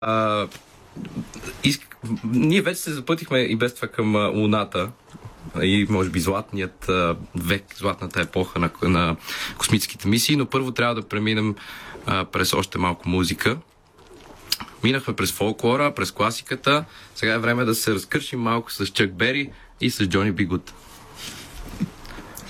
А, Ние вече се запътихме и без това към Луната и може би златният век, златната епоха на космическите мисии, но първо трябва да преминем през още малко музика. Минахме през фолклора, през класиката. Сега е време да се разкършим малко с Чак Бери и с Джони Би Гуд.